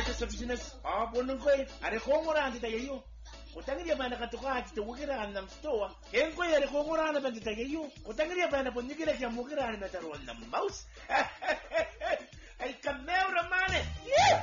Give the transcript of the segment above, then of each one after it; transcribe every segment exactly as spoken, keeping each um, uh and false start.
Ito sa business, ah, punong ko eh. Are kongoraan kita yayo. Kutangiri ba na katuka at tawagiraan ng stoa? Kaya ko yari kongoraan na ba kita yayo? Kutangiri ba na punigila siya mukiraan na taruan ng mouse? Ay kameo ramane! Yeah!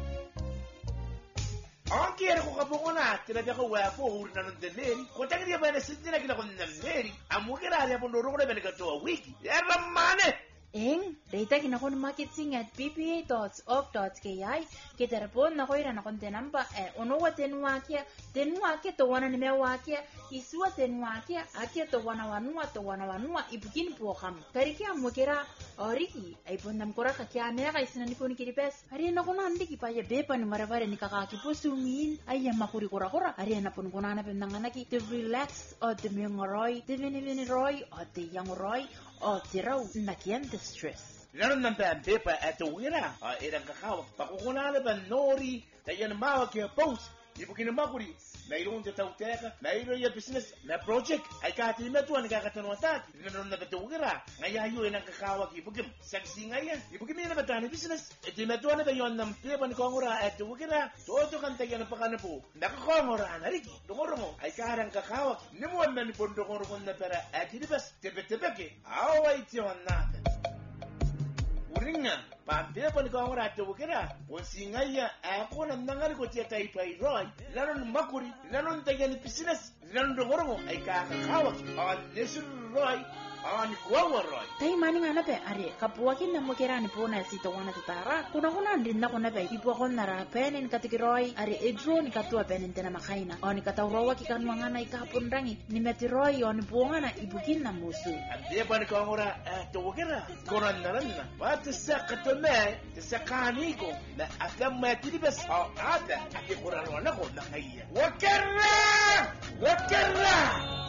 Ang kaya ko kabungo na, tinabi ako wapo, uri na nung daliri. Kutangiri ba na sintinagin ako ng Mary? Ang mukiraan niya punuro ko na ba na katuwa wiki? Yeah, ramane! Eng, data kinakon marketing at p p a dot org dot k i kiterapon na ko ira na kontenamba e ono wa tenwa kia tenwa kia to wana ni mewa kia isua tenwa kia akia to wana wanua to wana wanua ibukin pokam karikia mukera oriki ai pondam kora ka kia mera isina ni poni kiripes ari na kona andi ki paye bepa ni maravare ni kaka ki posumin ai makuri kora kora ari na pon kona na pendangana ki to relax or the mengoroi the vini roy or the young roy o tirau nakian the stress. Laron ng pepa eto wira. Ah, irang kakao. Pakukunala ba nori na yan mawa kaya post. Ibu kinamakuri. Mayroon sa tauteka. Mayroon yung business na project. Ay kahit imatuan nagkakatanwatat. Laron na beto wira. Ngayayo yan ang kakawag ibugim. Sagsi nga yan. Ibugim yan na batani business. Ito imatuan na ba yun ng pepa ni kongora eto wira. Todo kang tayo na pakanapo. Nakakongora na riki. Dungoro mo. Ay karang kakawag. Nimuan na ni pondokoro mo na pera. At hinibas. Tepe-tepeke. Away tiyon natin. Uringa, pampira pa ni kongora eto wira. Wansingaya ako na nangar ko tiya tayo pay roy. Laron makuri. Laron tayo ni business. Laron dungoro mo. Ay kakakawag. Ang nesur roy. Ani kuwa roy. Tai mani ngana pe are kapuakin na mukera ni pona sito wana tutara. Kuna kuna ndinda kuna pe ipo kona ra penin katikiroi are edro ni katua penin tena makaina. Oni kataurowa ki kanwangana ikapun rangi ni metiroi oni buongana ibukin na musu. Ande pa ni kongora to wukera. Kona naranna. Ba tsa katome tsa kaniko na aflam matiri bas. Oh ada ati kura wana ko na kaya. Wakera!